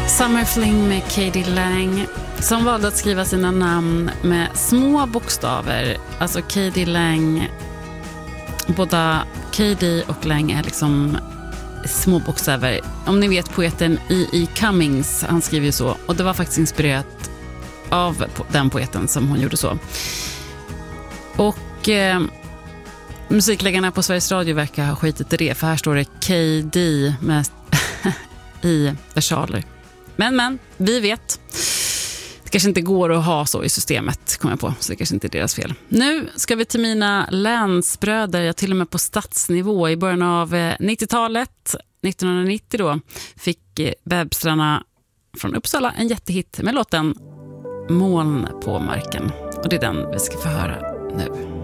Summer Fling med K.D. Lang, som valde att skriva sina namn med små bokstäver. Alltså K.D. Lang, båda K.D. och Lang är liksom små bokstäver. Om ni vet poeten E.E. Cummings, han skriver ju så. Och det var faktiskt inspirerat av den poeten som hon gjorde så. Och musikläggarna på Sveriges Radio verkar ha skitit i det. För här står det K.D. med i versaler. Men, vi vet. Det kanske inte går att ha så i systemet, kommer jag på. Så det kanske inte är deras fel. Nu ska vi till mina länsbröder. Jag till och med på stadsnivå. I början av 90-talet, 1990 då, fick Bebstrarna från Uppsala en jättehit med låten Moln på marken. Och det är den vi ska få höra nu.